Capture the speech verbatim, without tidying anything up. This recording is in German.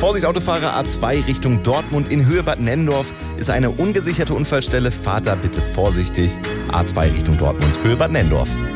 Vorsicht Autofahrer, A zwei Richtung Dortmund in Höhe Bad Nenndorf ist eine ungesicherte Unfallstelle. Fahrt da bitte vorsichtig. A zwei Richtung Dortmund, Höhe Bad Nenndorf.